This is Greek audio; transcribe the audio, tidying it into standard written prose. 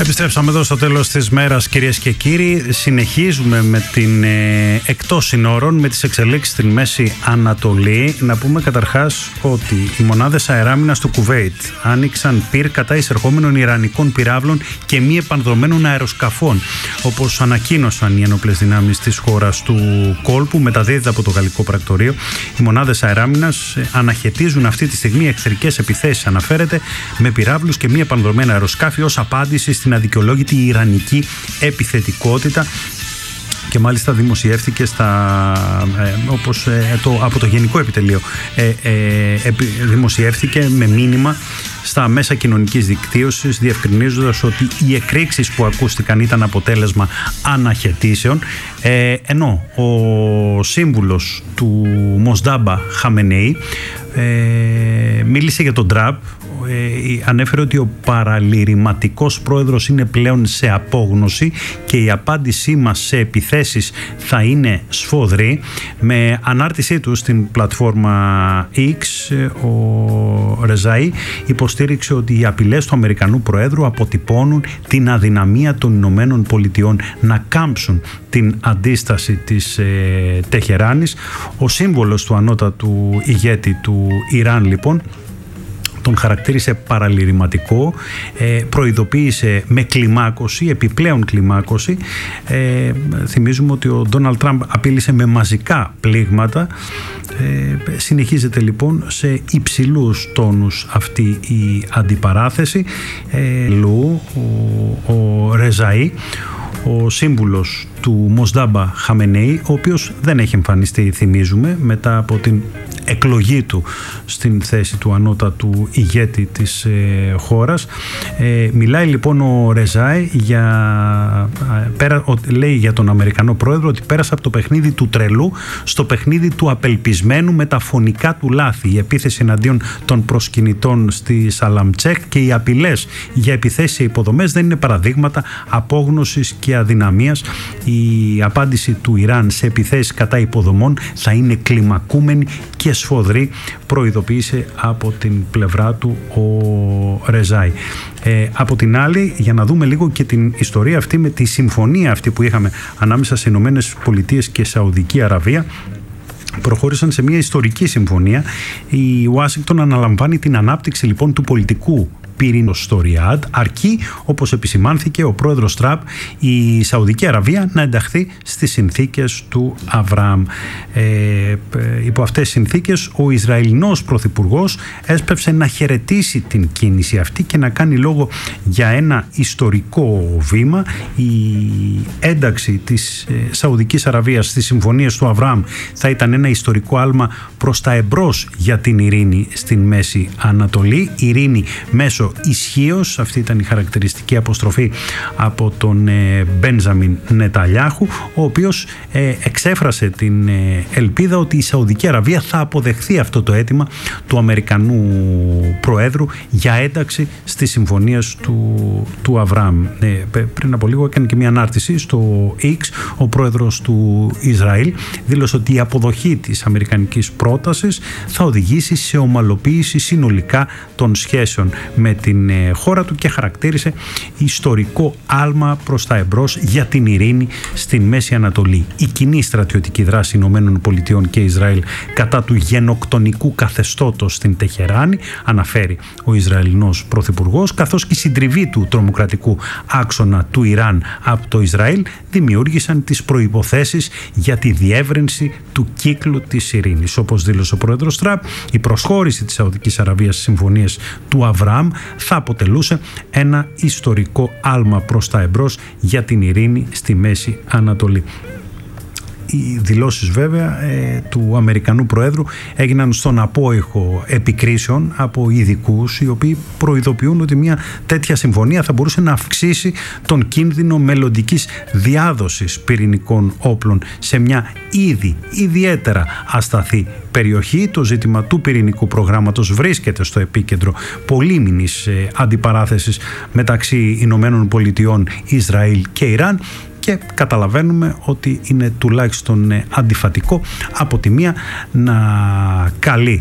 Επιστρέψαμε εδώ στο τέλος της μέρας, κυρίες και κύριοι. Συνεχίζουμε με την εκτός συνόρων, με τις εξελίξεις στην Μέση Ανατολή. Να πούμε καταρχάς ότι οι μονάδες αεράμινας του Κουβέιτ άνοιξαν πυρ κατά εισερχόμενων ιρανικών πυράβλων και μη επανδρομένων αεροσκαφών. Όπως ανακοίνωσαν οι ενόπλες δυνάμεις της χώρας του κόλπου, μεταδίδεται από το γαλλικό πρακτορείο. Οι μονάδες αεράμινας αναχαιτίζουν αυτή τη στιγμή εχθρικές επιθέσεις, αναφέρεται, με πυράβλους και μη επανδρομένα αεροσκάφη ως απάντηση στην αδικαιολόγητη ιρανική επιθετικότητα. Και μάλιστα δημοσιεύθηκε από το Γενικό Επιτελείο δημοσιεύθηκε με μήνυμα στα μέσα κοινωνικής δικτύωσης, διευκρινίζοντας ότι οι εκρήξεις που ακούστηκαν ήταν αποτέλεσμα αναχαιτήσεων, ενώ ο σύμβουλος του Μοσντάμπα Χαμενεή μίλησε για τον Τραμπ. Ανέφερε ότι ο παραλυρηματικός πρόεδρος είναι πλέον σε απόγνωση και η απάντησή μας σε επιθέσεις θα είναι σφοδρή. Με ανάρτησή του στην πλατφόρμα X, ο Ρεζάι υποστήριξε ότι οι απειλές του Αμερικανού Προέδρου αποτυπώνουν την αδυναμία των Ηνωμένων Πολιτειών να κάμψουν την αντίσταση της Τεχεράνης. Ο σύμβολος του ανώτατου ηγέτη του Ιράν, λοιπόν, τον χαρακτήρισε παραλυρηματικό, προειδοποίησε με κλιμάκωση, επιπλέον κλιμάκωση. Θυμίζουμε ότι ο Ντόναλντ Τραμπ απείλησε με μαζικά πλήγματα. Συνεχίζεται λοιπόν σε υψηλούς τόνους αυτή η αντιπαράθεση. Ο Ρεζάι, ο σύμβουλος του Μοσντάμπα Χαμενεή, ο οποίος δεν έχει εμφανιστεί, θυμίζουμε, μετά από την εκλογή του στην θέση του ανώτατου ηγέτη της χώρας. Μιλάει λοιπόν ο Ρεζάι λέει για τον Αμερικανό πρόεδρο ότι πέρασε από το παιχνίδι του τρελού στο παιχνίδι του απελπισμένου με τα φωνικά του λάθη. Η επίθεση εναντίον των προσκυνητών στη Σαλαμτσέχ και οι απειλές για επιθέσεις σε υποδομές δεν είναι παραδείγματα απόγνωσης και αδυναμίας. Η απάντηση του Ιράν σε επιθέσεις κατά υποδομών θα είναι κλιμακούμενη και σφοδρή, προειδοποίησε από την πλευρά του ο Ρεζάι. Από την άλλη, για να δούμε λίγο και την ιστορία αυτή με τη συμφωνία αυτή που είχαμε ανάμεσα σε Ηνωμένες Πολιτείες και Σαουδική Αραβία, προχώρησαν σε μια ιστορική συμφωνία. Η Ουάσιγκτον αναλαμβάνει την ανάπτυξη λοιπόν του πολιτικού πυρήνος στο Ριάντ, αρκεί, όπως επισημάνθηκε ο πρόεδρος Τραμπ, η Σαουδική Αραβία να ενταχθεί στις συνθήκες του Αβραάμ. Υπό αυτές τις συνθήκες ο Ισραηλινός πρωθυπουργός έσπευσε να χαιρετήσει την κίνηση αυτή και να κάνει λόγο για ένα ιστορικό βήμα. Η ένταξη της Σαουδικής Αραβίας στις συμφωνίες του Αβραάμ θα ήταν ένα ιστορικό άλμα προς τα εμπρός για την ειρήνη στην Μέση Ανατολή. Ειρήνη μέσω ισχύως, αυτή ήταν η χαρακτηριστική αποστροφή από τον Μπένζαμιν Νετανιάχου, ο οποίος εξέφρασε την ελπίδα ότι η Σαουδική Αραβία θα αποδεχθεί αυτό το αίτημα του Αμερικανού Προέδρου για ένταξη στις συμφωνίες του Αβραάμ. Πριν από λίγο έκανε και μια ανάρτηση στο X ο πρόεδρος του Ισραήλ, δήλωσε ότι η αποδοχή της αμερικανικής πρότασης θα οδηγήσει σε ομαλοποίηση συνολικά των σχέσεων με την χώρα του και χαρακτήρισε ιστορικό άλμα προς τα εμπρός για την ειρήνη στην Μέση Ανατολή. Η κοινή στρατιωτική δράση Ηνωμένων Πολιτειών και Ισραήλ κατά του γενοκτονικού καθεστώτος στην Τεχεράνη, αναφέρει ο Ισραηλινός πρωθυπουργός, καθώς και η συντριβή του τρομοκρατικού άξονα του Ιράν από το Ισραήλ δημιούργησαν τις προϋποθέσεις για τη διεύρυνση του κύκλου της ειρήνης. Όπως δήλωσε ο πρόεδρος Τραμπ, η προσχώρηση της Σαουδικής Αραβίας στις συμφωνίες του Αβραάμ θα αποτελούσε ένα ιστορικό άλμα προς τα εμπρός για την ειρήνη στη Μέση Ανατολή. Οι δηλώσεις βέβαια του Αμερικανού Προέδρου έγιναν στον απόϊχο επικρίσεων από ειδικούς, οι οποίοι προειδοποιούν ότι μια τέτοια συμφωνία θα μπορούσε να αυξήσει τον κίνδυνο μελλοντικής διάδοσης πυρηνικών όπλων σε μια ήδη ιδιαίτερα ασταθή περιοχή. Το ζήτημα του πυρηνικού προγράμματος βρίσκεται στο επίκεντρο πολύμηνης αντιπαράθεσης μεταξύ Ηνωμένων Πολιτειών, Ισραήλ και Ιράν. Και καταλαβαίνουμε ότι είναι τουλάχιστον αντιφατικό από τη μία να καλεί